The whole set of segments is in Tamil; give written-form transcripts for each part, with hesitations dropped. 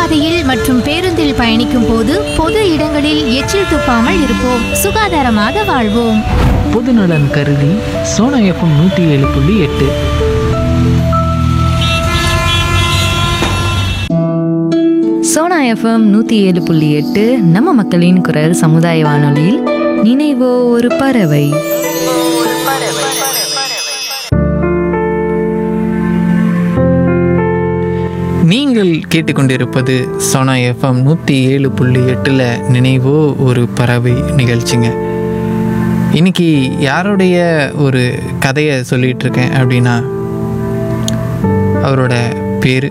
நடைபாதையில் மற்றும் பேருந்தில் பயணிக்கும் போது பொது இடங்களில் எச்சில் துப்பாமல் இருப்போம். சுகாதாரமாக வாழ்வோம். பொதுநலன் கருதி சோனா எஃப்எம் 107.8. சோனா எஃப்எம் 107.8 நம்ம மக்களின் குரல் சமுதாய வானொலியில் நினைவோ ஒரு பறவை. நீங்கள் கேட்டுக்கொண்டிருப்பது சோனா எஃப்எம் 107.8 நினைவோ ஒரு பறவை நிகழ்ச்சிங்க. இன்னைக்கு யாருடைய ஒரு கதையை சொல்லிட்டு இருக்கேன் அப்படின்னா, அவரோட பேர்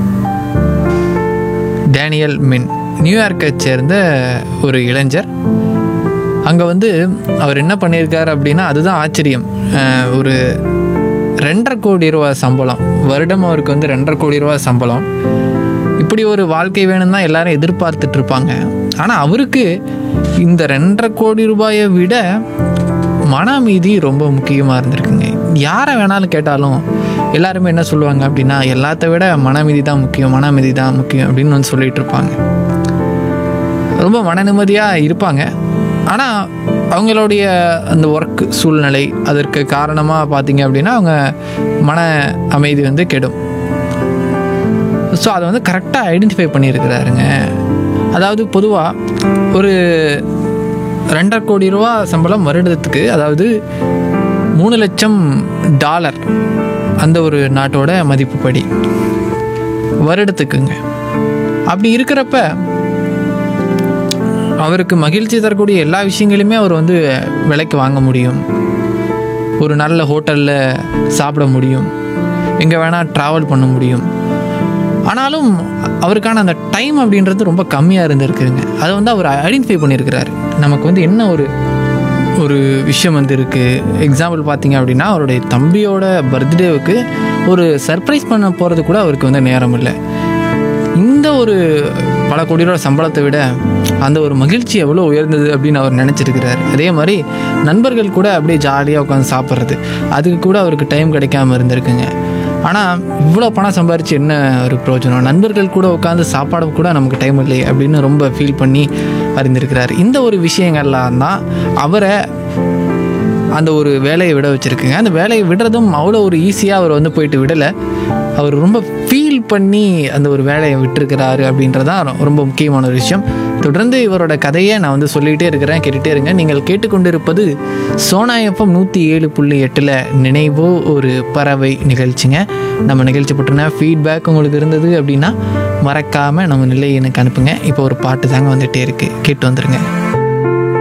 டேனியல் மின். நியூயார்க்கை சேர்ந்த ஒரு இளைஞர். அங்கே அவர் என்ன பண்ணியிருக்காரு அப்படின்னா, அதுதான் ஆச்சரியம். ஒரு 2.5 கோடி ரூபா சம்பளம், வருடம் அவருக்கு 2.5 கோடி ரூபா சம்பளம். இப்படி ஒரு வாழ்க்கை வேணும்னு தான் எல்லாரும் எதிர்பார்த்துட்டு இருப்பாங்க. ஆனால் அவருக்கு இந்த 2.5 கோடி ரூபாயை விட மன அமைதி ரொம்ப முக்கியமாக இருந்திருக்குங்க. யாரை வேணாலும் கேட்டாலும் எல்லாருமே என்ன சொல்லுவாங்க அப்படின்னா, எல்லாத்த விட மன அமைதி தான் முக்கியம், மன அமைதி தான் முக்கியம் அப்படின்னு சொல்லிட்டு இருப்பாங்க. ரொம்ப மன நிம்மதியாக இருப்பாங்க. ஆனால் அவங்களுடைய அந்த ஒர்க் சூழ்நிலை அதற்கு காரணமாக பார்த்தீங்க அப்படின்னா அவங்க மன அமைதி கெடும். ஸோ அதை கரெக்டாக ஐடென்டிஃபை பண்ணியிருக்கிறாருங்க. அதாவது பொதுவாக ஒரு 2.5 கோடி ரூபா சம்பளம் வருடத்துக்கு, அதாவது $3 லட்சம் அந்த ஒரு நாட்டோட மதிப்புப்படி வருடத்துக்குங்க. அப்படி இருக்கிறப்ப அவருக்கு மகிழ்ச்சி தரக்கூடிய எல்லா விஷயங்களையுமே அவர் விலைக்கு வாங்க முடியும். ஒரு நல்ல ஹோட்டலில் சாப்பிட முடியும், எங்கே வேணால் ட்ராவல் பண்ண முடியும். ஆனாலும் அவருக்கான அந்த டைம் அப்படின்றது ரொம்ப கம்மியாக இருந்திருக்குங்க. அதை அவர் ஐடென்டிஃபை பண்ணியிருக்கிறாரு. நமக்கு என்ன ஒரு விஷயம் இருக்குது. எக்ஸாம்பிள் பார்த்தீங்க அப்படின்னா, அவருடைய தம்பியோட பர்த்டேவுக்கு ஒரு சர்ப்ரைஸ் பண்ண போகிறது கூட அவருக்கு நேரம் இல்லை. இந்த ஒரு பல கோடி ரூபா சம்பளத்தை விட அந்த ஒரு மகிழ்ச்சி எவ்வளோ உயர்ந்தது அப்படின்னு அவர் நினச்சிருக்கிறார். அதே மாதிரி நண்பர்கள் கூட அப்படியே ஜாலியாக உட்காந்து சாப்பிட்றது, அதுக்கு கூட அவருக்கு டைம் கிடைக்காம இருந்திருக்குங்க. ஆனால் இவ்வளோ பணம் சம்பாரித்து என்ன ஒரு பிரயோஜனம், நண்பர்கள் கூட உட்காந்து சாப்பாடு கூட நமக்கு டைம் இல்லையே அப்படின்னு ரொம்ப ஃபீல் பண்ணி அறிந்திருக்கிறார். இந்த ஒரு விஷயங்கள்லாம் தான் அவரை அந்த ஒரு வேலையை விட வச்சுருக்குங்க. அந்த வேலையை விடுறதும் அவ்வளோ ஒரு ஈஸியாக அவர் போயிட்டு விடலை. அவர் ரொம்ப ஃபீல் பண்ணி அந்த ஒரு வேலையை விட்டுருக்கிறாரு அப்படின்றதான் ரொம்ப முக்கியமான ஒரு விஷயம். தொடர்ந்து இவரோட கதையை நான் சொல்லிகிட்டே இருக்கிறேன், கேட்டுகிட்டே இருங்க. நீங்கள் கேட்டுக்கொண்டிருப்பது சோனா எஃப்எம் 107.8 நினைவோ ஒரு பறவை நிகழ்ச்சிங்க. நம்ம நிகழ்ச்சி பற்றின ஃபீட்பேக் உங்களுக்கு இருந்தது அப்படின்னா மறக்காமல் நம்ம நிலையை எனக்கு அனுப்புங்க. இப்போ ஒரு பாட்டு தாங்க வந்துகிட்டே இருக்குது, கேட்டு வந்துடுங்க.